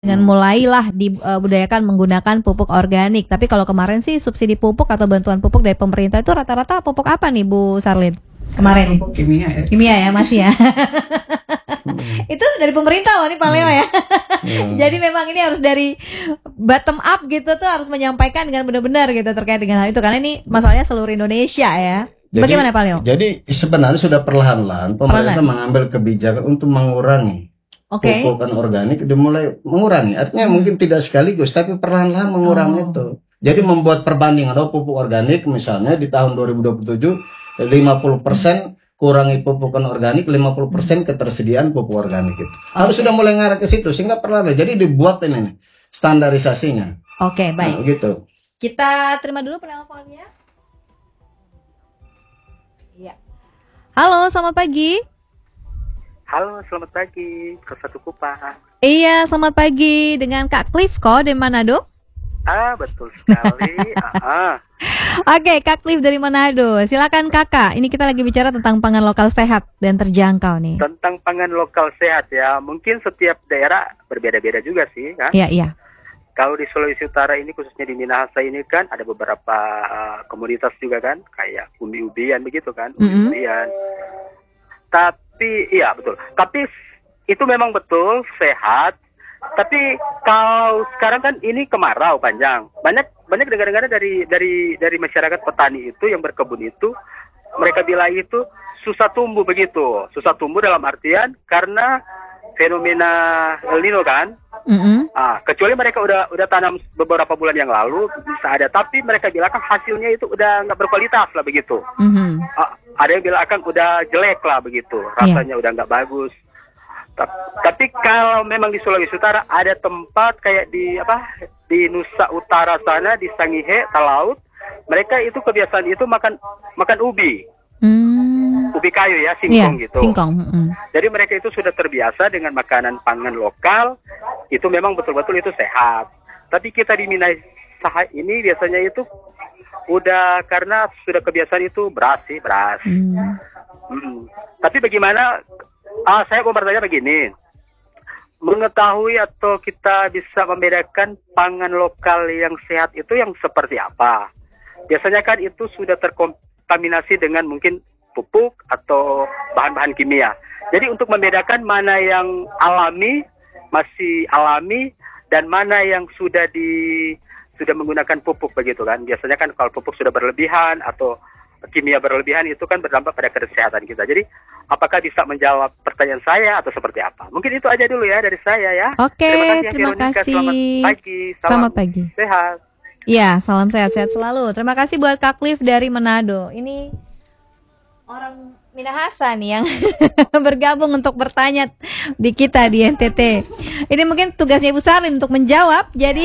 dengan mulailah dibudayakan menggunakan pupuk organik. Tapi kalau kemarin sih subsidi pupuk atau bantuan pupuk dari pemerintah itu rata-rata pupuk apa nih Bu Sarlin? Kemarin pupuk kimia ya. Kimia ya masih ya. Itu dari pemerintah loh nih Pak Leo ya. Jadi memang ini harus dari bottom up gitu tuh, harus menyampaikan dengan benar-benar gitu terkait dengan hal itu, karena ini masalahnya seluruh Indonesia ya. Bagaimana Pak Leo? Jadi sebenarnya sudah perlahan-lahan pemerintah mengambil kebijakan untuk mengurangi pupuk organik, dimulai mengurangi. Artinya mungkin tidak sekaligus, tapi perlahan-lahan mengurangi itu. Jadi membuat perbandingan, pupuk organik misalnya di tahun 2027 50% kurangi pupuk organik, 50% ketersediaan pupuk organik itu. Harus sudah mulai ngarah ke situ sehingga perlahan. Jadi dibuat ini standarisasinya. Oke, baik. Nah, gitu. Kita terima dulu penelponnya. Iya. Halo, selamat pagi. Halo, selamat pagi, ke Satu Kupang. Iya, selamat pagi dengan Kak Cliff kok dari Manado. Betul sekali. Oke, Kak Cliff dari Manado. Silakan Kakak. Ini kita lagi bicara tentang pangan lokal sehat dan terjangkau nih. Tentang pangan lokal sehat ya. Mungkin setiap daerah berbeda-beda juga sih kan. Iya. Kalau di Sulawesi Utara ini, khususnya di Minahasa ini kan ada beberapa komoditas juga kan, kayak umbi-umbian begitu kan, umbi-umbian. Tapi iya betul. Tapi itu memang betul sehat. Tapi kalau sekarang kan ini kemarau panjang. Banyak negara-negara dari masyarakat petani itu yang berkebun itu, mereka bilang itu susah tumbuh begitu. Susah tumbuh dalam artian karena fenomena El Nino kan. Kecuali mereka udah tanam beberapa bulan yang lalu bisa ada, tapi mereka bilang kan hasilnya itu udah nggak berkualitas lah begitu. Ada yang bilang kan udah jelek lah begitu, rasanya udah nggak bagus. Tapi kalau memang di Sulawesi Utara ada tempat kayak di Nusa Utara sana, di Sangihe, Talaut, mereka itu kebiasaan itu makan ubi. Ubi kayu ya, singkong gitu. Singkong. Jadi mereka itu sudah terbiasa dengan makanan pangan lokal, itu memang betul-betul itu sehat. Tapi kita di Minahasa ini biasanya itu udah karena sudah kebiasaan itu beras. Tapi bagaimana? Saya mau bertanya begini, mengetahui atau kita bisa membedakan pangan lokal yang sehat itu yang seperti apa? Biasanya kan itu sudah terkontaminasi dengan mungkin pupuk atau bahan-bahan kimia. Jadi untuk membedakan mana yang masih alami, dan mana yang sudah menggunakan pupuk begitu kan. Biasanya kan kalau pupuk sudah berlebihan atau kimia berlebihan itu kan berdampak pada kesehatan kita. Jadi apakah bisa menjawab pertanyaan saya atau seperti apa? Mungkin itu aja dulu ya dari saya ya. Oke, terima kasih. Selamat pagi. Selamat pagi. Sehat. Ya, salam sehat-sehat selalu. Terima kasih buat Kak Cliff dari Manado. Ini orang Minahasa nih yang bergabung untuk bertanya di kita di NTT. Ini mungkin tugasnya Ibu Sarlin untuk menjawab. Jadi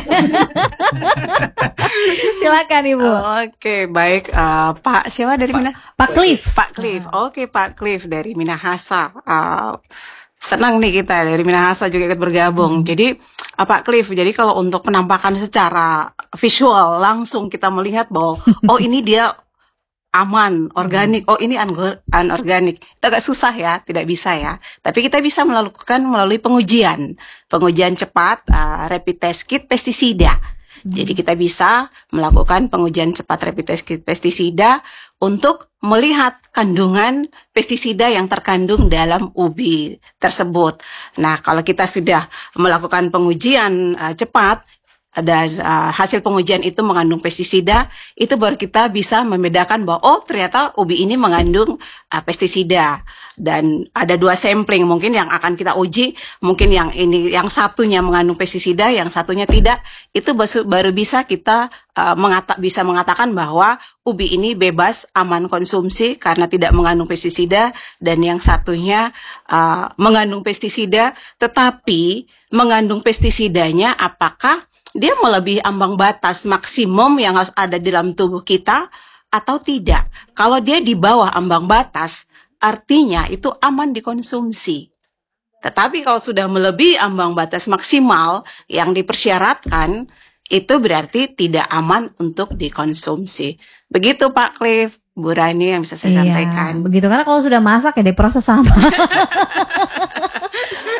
silakan Ibu. Oke, baik. Pak siapa dari mana? Pak Cliff. Pak Cliff. Oke, Pak Cliff dari Minahasa. Senang nih kita dari Minahasa juga ikut bergabung. Jadi Pak Cliff, jadi kalau untuk penampakan secara visual langsung kita melihat bahwa ini dia aman, organik, ini anorganik. Itu agak susah ya, tidak bisa ya. Tapi kita bisa melakukan melalui pengujian cepat, rapid test kit pestisida. Jadi kita bisa melakukan pengujian cepat rapid test kit pestisida untuk melihat kandungan pestisida yang terkandung dalam ubi tersebut. Nah, kalau kita sudah melakukan pengujian cepat, dan hasil pengujian itu mengandung pestisida, itu baru kita bisa membedakan bahwa ternyata ubi ini mengandung pestisida. Dan ada 2 sampling mungkin yang akan kita uji, mungkin yang satunya mengandung pestisida, yang satunya tidak. Itu baru bisa kita bisa mengatakan bahwa ubi ini bebas, aman konsumsi karena tidak mengandung pestisida, dan yang satunya mengandung pestisida, tetapi mengandung pestisidanya apakah dia melebihi ambang batas maksimum yang harus ada di dalam tubuh kita atau tidak. Kalau dia di bawah ambang batas, artinya itu aman dikonsumsi. Tetapi kalau sudah melebihi ambang batas maksimal yang dipersyaratkan, itu berarti tidak aman untuk dikonsumsi. Begitu Pak Cliff, Bu Rani yang bisa saya sampaikan. Begitu, karena kalau sudah masak ya diproses sama.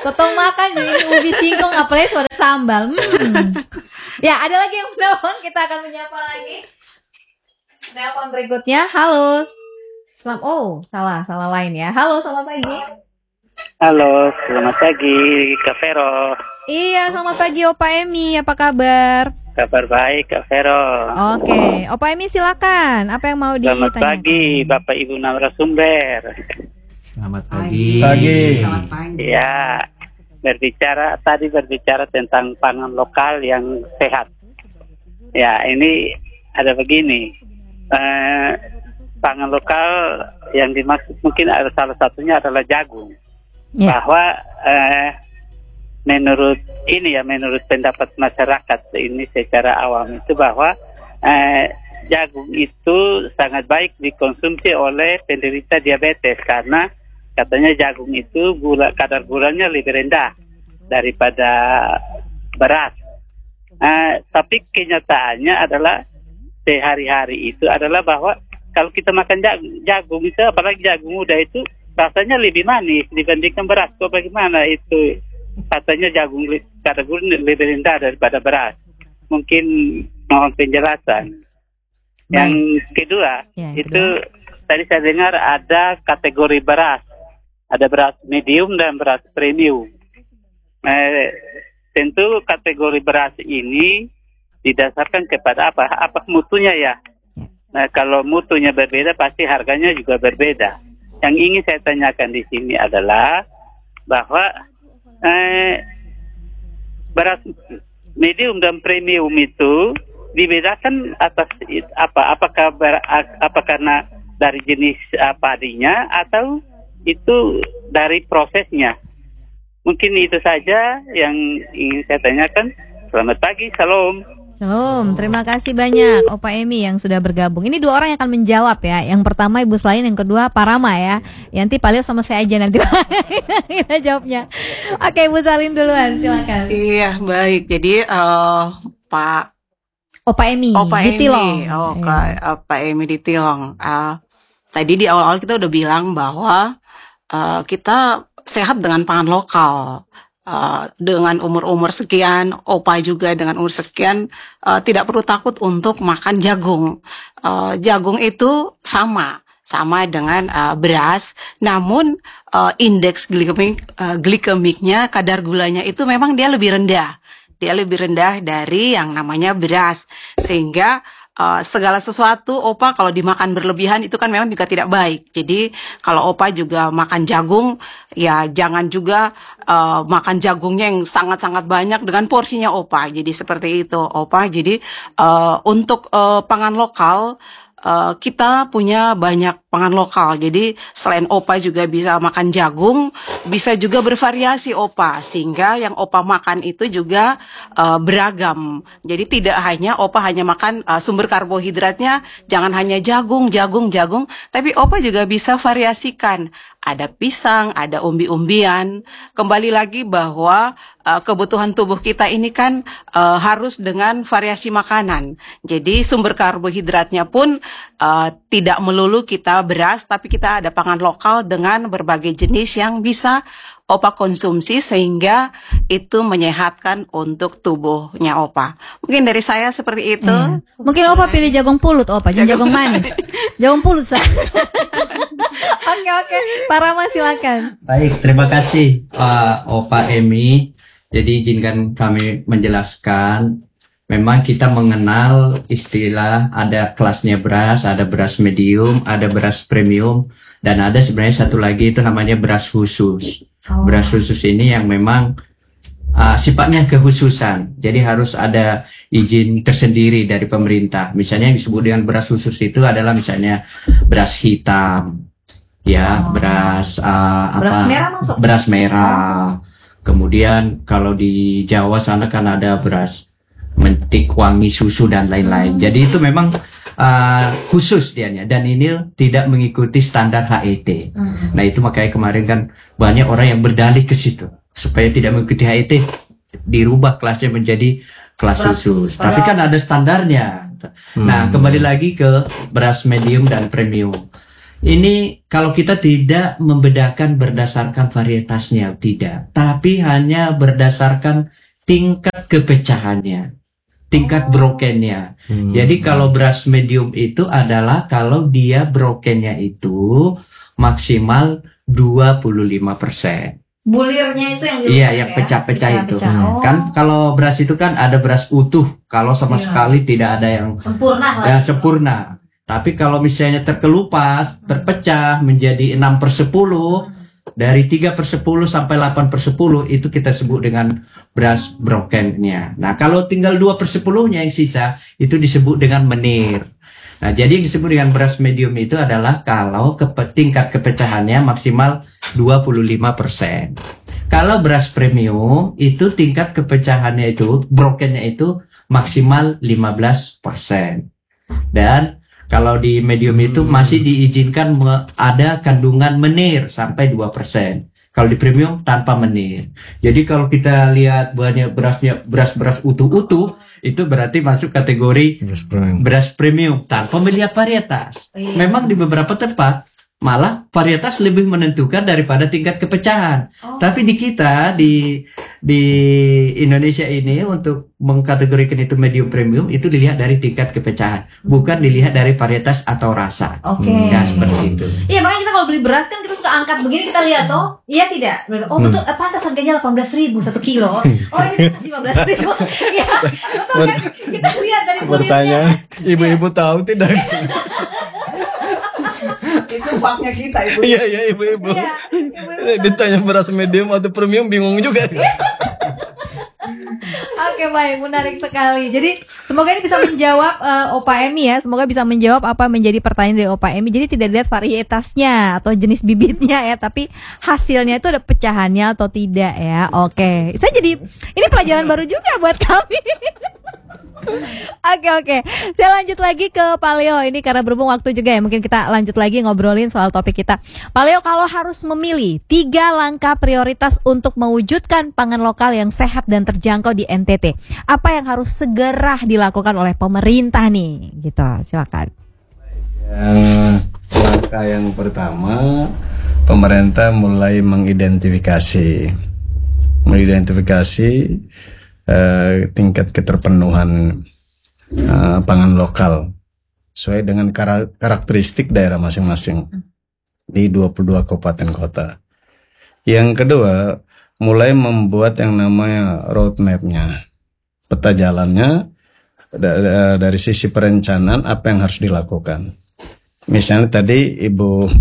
Potong makan ini ubi singkong apalagi suara sambal. Ya, ada lagi yang menelpon, kita akan menyapa lagi. Telepon berikutnya. Halo. Salah lain ya. Halo, selamat pagi. Halo, selamat pagi Kak Vero. Iya, selamat pagi Opa Emi, apa kabar? Kabar baik Kak Vero. Oke, Opa Emi silakan. Apa yang mau ditanyakan? Selamat pagi Bapak Ibu narasumber. Selamat pagi. Selamat pagi. Ya, berbicara tentang pangan lokal yang sehat. Ya, ini ada begini. Pangan lokal yang dimaksud mungkin ada salah satunya adalah jagung. Bahwa menurut pendapat masyarakat ini secara awam itu bahwa jagung itu sangat baik dikonsumsi oleh penderita diabetes karena katanya jagung itu kadar gulanya lebih rendah daripada beras. Tapi kenyataannya adalah sehari-hari itu adalah bahwa kalau kita makan jagung itu, apalagi jagung muda itu rasanya lebih manis dibandingkan beras. Kok bagaimana itu? Katanya jagung kadar gula lebih rendah daripada beras. Mungkin mohon penjelasan. Yang kedua, tadi saya dengar ada kategori beras. Ada beras medium dan beras premium. Tentu kategori beras ini didasarkan kepada apa mutunya ya. Nah, kalau mutunya berbeda pasti harganya juga berbeda. Yang ingin saya tanyakan di sini adalah bahwa beras medium dan premium itu dibedakan atas apa? Apa karena dari jenis padinya atau itu dari prosesnya? Mungkin itu saja yang ingin saya tanyakan. Selamat pagi, salam. Salam, terima kasih banyak Opa Emi yang sudah bergabung. Ini dua orang yang akan menjawab ya. Yang pertama Ibu Selain, yang kedua Pak Rama ya. Yanti paling sama saya aja nanti kita jawabnya. Oke, Ibu Salin duluan, silakan. Iya, baik. Jadi Pak Opa Emi di Tilong. Opa Emi di Tilong. Tadi di awal-awal kita udah bilang bahwa kita sehat dengan pangan lokal. Dengan umur sekian, Opa juga dengan umur sekian tidak perlu takut untuk makan jagung. Jagung itu sama dengan beras, namun indeks glikemiknya, kadar gulanya itu memang dia lebih rendah. Dia lebih rendah dari yang namanya beras, sehingga segala sesuatu Opa kalau dimakan berlebihan itu kan memang juga tidak baik. Jadi kalau Opa juga makan jagung, ya jangan juga makan jagungnya yang sangat-sangat banyak dengan porsinya Opa. Jadi seperti itu Opa. Jadi untuk pangan lokal kita punya banyak pangan lokal. Jadi selain Opa juga bisa makan jagung, bisa juga bervariasi Opa, sehingga yang Opa makan itu juga beragam. Jadi tidak hanya Opa hanya makan sumber karbohidratnya, jangan hanya jagung, tapi Opa juga bisa variasikan. Ada pisang, ada umbi-umbian. Kembali lagi bahwa kebutuhan tubuh kita ini kan harus dengan variasi makanan. Jadi sumber karbohidratnya pun tidak melulu kita beras, tapi kita ada pangan lokal dengan berbagai jenis yang bisa Opa konsumsi sehingga itu menyehatkan untuk tubuhnya Opa. Mungkin dari saya seperti itu. Mungkin Opa pilih jagung pulut Opa, jagung manis. Jagung pulut sah. Oke, Pak Rama silakan. Baik, terima kasih Opa Emi. Jadi izinkan kami menjelaskan. Memang kita mengenal istilah ada kelasnya beras, ada beras medium, ada beras premium, dan ada sebenarnya satu lagi itu namanya beras khusus. Beras khusus ini yang memang sifatnya kekhususan, jadi harus ada izin tersendiri dari pemerintah. Misalnya yang disebut dengan beras khusus itu adalah misalnya beras hitam, ya, beras merah masuk? Beras merah. Kemudian kalau di Jawa sana kan ada beras mentik, wangi, susu dan lain-lain. Jadi itu memang khusus dianya, dan ini tidak mengikuti standar HET. Nah itu makanya kemarin kan banyak orang yang berdalih ke situ supaya tidak mengikuti HET, dirubah kelasnya menjadi kelas khusus. Tapi kan ada standarnya. Nah kembali lagi ke beras medium dan premium. Ini kalau kita tidak membedakan berdasarkan varietasnya, tidak, tapi hanya berdasarkan tingkat kepecahannya, tingkat brokennya. Jadi kalau beras medium itu adalah kalau dia brokennya itu maksimal 25%. Bulirnya itu yang Iya, yang pecah-pecah itu. Kan kalau beras itu kan ada beras utuh, kalau sama sekali tidak ada yang sempurna lah. Ya, sempurna. Tapi kalau misalnya terkelupas, terpecah menjadi 6/10, dari 3/10 sampai 8/10 itu kita sebut dengan beras brokennya. Nah, kalau tinggal 2/10-nya yang sisa, itu disebut dengan menir. Nah, jadi yang disebut dengan beras medium itu adalah kalau tingkat kepecahannya maksimal 25%. Kalau beras premium, itu tingkat kepecahannya itu, brokennya itu maksimal 15%. Dan kalau di medium itu masih diizinkan ada kandungan menir sampai 2%. Kalau di premium tanpa menir. Jadi kalau kita lihat banyak beras utuh-utuh, itu berarti masuk kategori beras premium tanpa melihat varietas. Memang di beberapa tempat malah varietas lebih menentukan daripada tingkat kepecahan. Tapi di kita di Indonesia ini untuk mengkategorikan itu medium premium itu dilihat dari tingkat kepecahan, bukan dilihat dari varietas atau rasa. Ya seperti itu. Iya, makanya kita kalau beli beras kan kita suka angkat begini, kita lihat iya tidak. Betul, pantas harganya 18.000 1 kilo. Ini pantas 15.000. Ya, betul kan? Kita lihat dari bulirnya. Bertanya, ibu-ibu tahu tidak? Itu faknya kita, Ibu. Iya, ibu-ibu. Ditanya beras medium atau premium bingung juga. Oke, baik, menarik sekali. Jadi semoga ini bisa menjawab Opa Emi ya. Semoga bisa menjawab apa menjadi pertanyaan dari Opa Emi. Jadi tidak lihat varietasnya atau jenis bibitnya ya, tapi hasilnya itu ada pecahannya atau tidak ya. Oke, ini pelajaran baru juga buat kami. Oke. Saya lanjut lagi ke Pak Leo. Ini karena berhubung waktu juga ya, mungkin kita lanjut lagi ngobrolin soal topik kita. Pak Leo, kalau harus memilih 3 langkah prioritas untuk mewujudkan pangan lokal yang sehat dan terjangkau di NTT, apa yang harus segera dilakukan oleh pemerintah nih? Gitu, silakan. Langkah yang pertama, pemerintah mulai mengidentifikasi tingkat keterpenuhan pangan lokal sesuai dengan karakteristik daerah masing-masing di 22 kabupaten kota. Yang kedua, mulai membuat yang namanya roadmap-nya, peta jalannya dari sisi perencanaan apa yang harus dilakukan. Misalnya tadi Ibu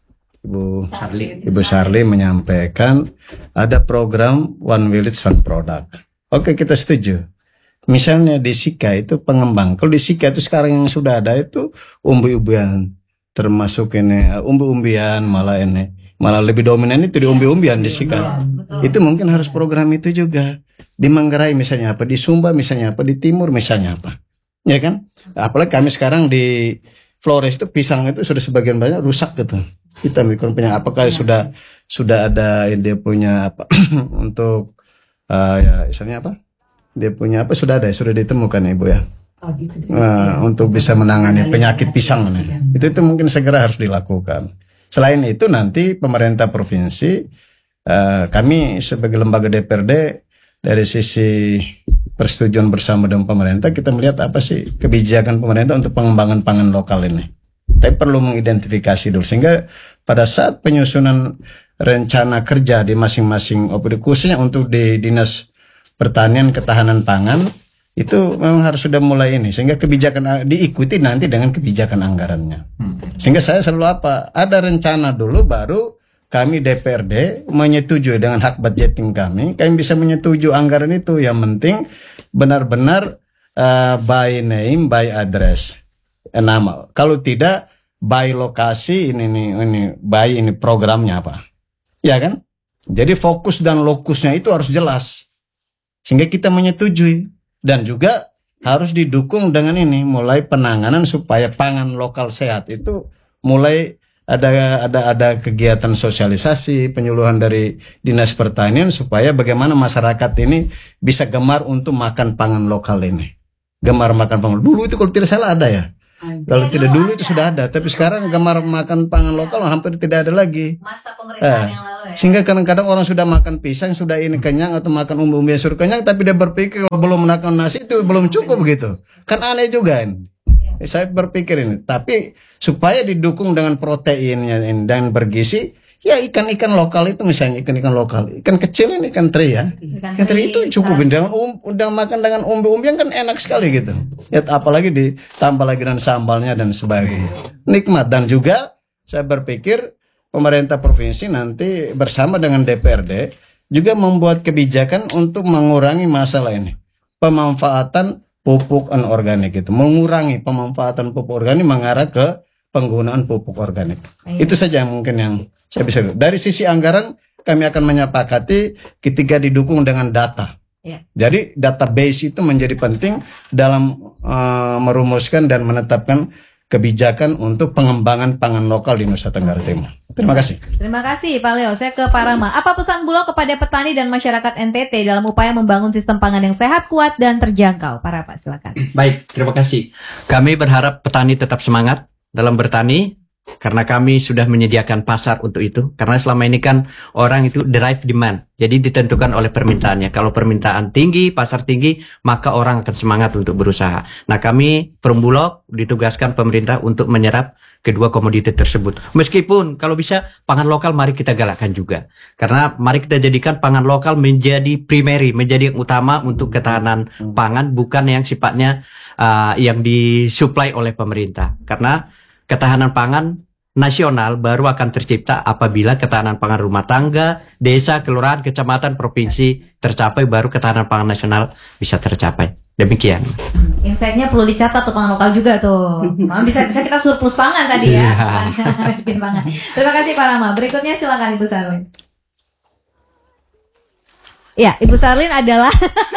Sarli menyampaikan ada program One Village One Product. Oke, kita setuju. Misalnya di Sika itu pengembang. Kalau di Sika itu sekarang yang sudah ada itu umbi-umbian, termasuk ini umbi-umbian, malah lebih dominan itu di umbi-umbian di Sika. Itu mungkin harus program itu juga. Di Manggarai misalnya apa, di Sumba misalnya apa, di Timur misalnya apa. Ya kan? Apalagi kami sekarang di Flores itu pisang itu sudah sebagian banyak rusak gitu. Kita mikir punya apakah sudah ada dia punya apa untuk ya misalnya apa? Dia punya apa sudah ditemukan Ibu ya. Untuk bisa menangani penyakit pisang itu mungkin segera harus dilakukan. Selain itu nanti pemerintah provinsi, kami sebagai lembaga DPRD dari sisi persetujuan bersama dengan pemerintah, kita melihat apa sih kebijakan pemerintah untuk pengembangan pangan lokal ini. Tapi perlu mengidentifikasi dulu sehingga pada saat penyusunan rencana kerja di masing-masing OPD, khususnya untuk di Dinas Pertanian Ketahanan Pangan, itu memang harus sudah mulai ini sehingga kebijakan diikuti nanti dengan kebijakan anggarannya. Sehingga saya selalu ada rencana dulu baru kami DPRD menyetujui dengan hak budgeting kami bisa menyetujui anggaran itu. Yang penting benar-benar by name, by address, nama. Kalau tidak by lokasi ini programnya apa. Ya kan? Jadi fokus dan lokusnya itu harus jelas. Sehingga kita menyetujui. Dan juga harus didukung dengan mulai penanganan supaya pangan lokal sehat itu mulai ada kegiatan sosialisasi, penyuluhan dari Dinas Pertanian supaya bagaimana masyarakat ini bisa gemar untuk makan pangan lokal ini. Gemar makan pangan. Dulu itu kalau tidak salah ada ya. Kalau tidak dulu itu sudah ada, tapi sekarang gemar makan pangan lokal hampir tidak ada lagi. Masa pemerintahan yang lalu ya. Sehingga kadang-kadang orang sudah makan pisang, sudah ini kenyang atau makan umbi-umbi yang sudah kenyang, tapi dia berpikir kalau belum makan nasi itu belum cukup gitu. Kan aneh juga ini. Saya berpikir ini, tapi supaya didukung dengan proteinnya ini dan bergizi, ya ikan-ikan lokal itu misalnya ikan-ikan lokal, ikan kecil ini ikan teri ya, ikan teri itu cukup dengan udah makan dengan umbi-umbian kan enak sekali gitu. Ya apalagi ditambah lagi dengan sambalnya dan sebagainya, nikmat. Dan juga saya berpikir pemerintah provinsi nanti bersama dengan DPRD juga membuat kebijakan untuk mengurangi masalah ini, pemanfaatan pupuk anorganik itu, mengurangi pemanfaatan pupuk organik mengarah ke penggunaan pupuk organik. Itu saja mungkin yang saya bisa. Dari sisi anggaran kami akan menyepakati ketika didukung dengan data. Jadi database itu menjadi penting dalam merumuskan dan menetapkan kebijakan untuk pengembangan pangan lokal di Nusa Tenggara Timur. Terima kasih. Terima kasih Pak Leo. Saya ke Pak Rama. Apa pesan Bulog kepada petani dan masyarakat NTT dalam upaya membangun sistem pangan yang sehat, kuat, dan terjangkau? Pak Rama, silakan. Baik, terima kasih. Kami berharap petani tetap semangat dalam bertani, karena kami sudah menyediakan pasar untuk itu. Karena selama ini kan orang itu drive demand, jadi ditentukan oleh permintaannya. Kalau permintaan tinggi, pasar tinggi, maka orang akan semangat untuk berusaha. Nah, kami Perum Bulog ditugaskan pemerintah untuk menyerap kedua komoditi tersebut. Meskipun kalau bisa pangan lokal mari kita galakkan juga. Karena mari kita jadikan pangan lokal menjadi primary, menjadi yang utama untuk ketahanan pangan, bukan yang sifatnya yang disuplai oleh pemerintah. Karena ketahanan pangan nasional baru akan tercipta apabila ketahanan pangan rumah tangga, desa, kelurahan, kecamatan, provinsi tercapai, baru ketahanan pangan nasional bisa tercapai. Demikian. Insight-nya perlu dicatat tuh, pangan lokal juga tuh. Bisa kita surplus pangan tadi ya. Miskin pangan. Terima kasih Pak Rama. Berikutnya silakan Ibu Sarlin. Ya, Ibu Sarlin adalah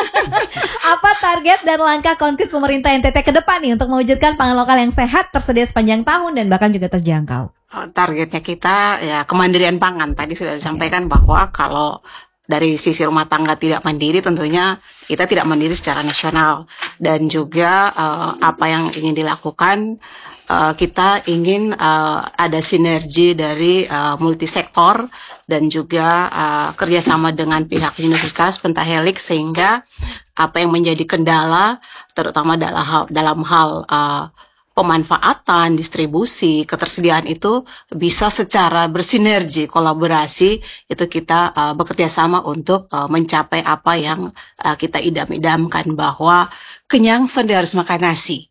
apa target dan langkah konkret pemerintah NTT ke depan nih untuk mewujudkan pangan lokal yang sehat, tersedia sepanjang tahun dan bahkan juga terjangkau? Targetnya kita ya kemandirian pangan. Tadi sudah disampaikan bahwa kalau dari sisi rumah tangga tidak mandiri, tentunya kita tidak mandiri secara nasional. Dan juga apa yang ingin dilakukan, kita ingin ada sinergi dari multisektor dan juga kerjasama dengan pihak universitas Pentahelix, sehingga apa yang menjadi kendala terutama dalam hal pemanfaatan, distribusi, ketersediaan itu bisa secara bersinergi, kolaborasi, itu kita bekerja sama untuk mencapai apa yang kita idam-idamkan, bahwa kenyang sonde harus makan nasi.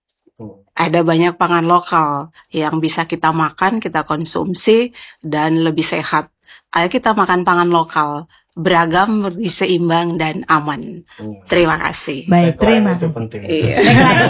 Ada banyak pangan lokal yang bisa kita makan, kita konsumsi, dan lebih sehat. Ayo kita makan pangan lokal, beragam, seimbang, dan aman. Terima kasih. Baik, terima kasih. Iya.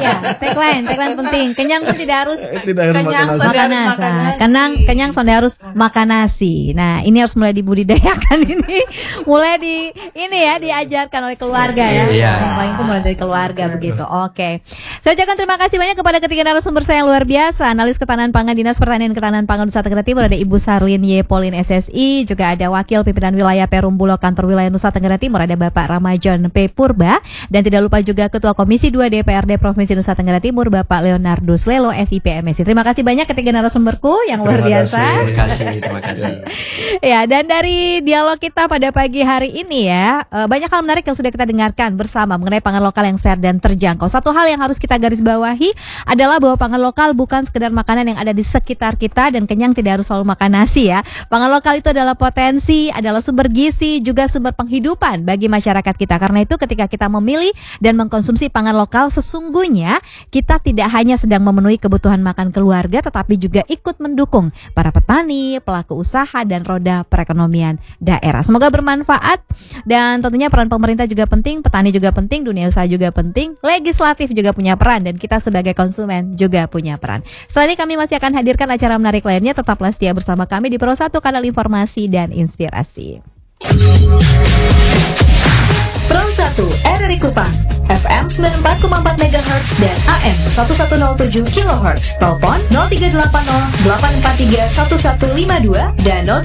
Tagline penting. Kenyang pun tidak harus Kenyang sonde harus makan nasi. Kenyang sonde harus makan nasi. Nah, ini harus mulai dibudidayakan ini. Mulai diajarkan oleh keluarga ya. Yang paling itu mulai dari keluarga begitu. Oke. Saya ucapkan terima kasih banyak kepada ketiga narasumber saya yang luar biasa. Analis Ketahanan Pangan Dinas Pertanian Ketahanan Pangan Nusa Tenggara Timur, ada Ibu Sarlin Y. Polin SSI, juga ada Wakil Pimpinan Wilayah Perum Bulog Kantor Wilayah Nusa Tenggara Timur, ada Bapak Ramajon P. Purba, dan tidak lupa juga Ketua Komisi 2 DPRD Provinsi Nusa Tenggara Timur, Bapak Leonardus Lelo SIP MSI. Terima kasih banyak ketiga narasumberku yang luar biasa. Terima kasih. Ya, dan dari dialog kita pada pagi hari ini ya, banyak hal menarik yang sudah kita dengarkan bersama mengenai pangan lokal yang sehat dan terjangkau. Satu hal yang harus kita garis bawahi adalah bahwa pangan lokal bukan sekedar makanan yang ada di sekitar kita, dan kenyang tidak harus selalu makan nasi ya. Pangan lokal itu adalah potensi, adalah sumber gizi, juga sumber penghidupan bagi masyarakat kita. Karena itu ketika kita memilih dan mengkonsumsi pangan lokal, sesungguhnya kita tidak hanya sedang memenuhi kebutuhan makan keluarga, tetapi juga ikut mendukung para petani, pelaku usaha, dan roda perekonomian daerah. Semoga bermanfaat, dan tentunya peran pemerintah juga penting, petani juga penting, dunia usaha juga penting, legislatif juga punya peran, dan kita sebagai konsumen juga punya peran. Setelah ini kami masih akan hadirkan acara menarik lainnya. Tetaplah setia bersama kami di Pro 1, kanal informasi dan inspirasi. Pro 1 RRI Kupang FM 94,4 MHz dan AM 1107 kHz. Telepon 0380 843 1152 dan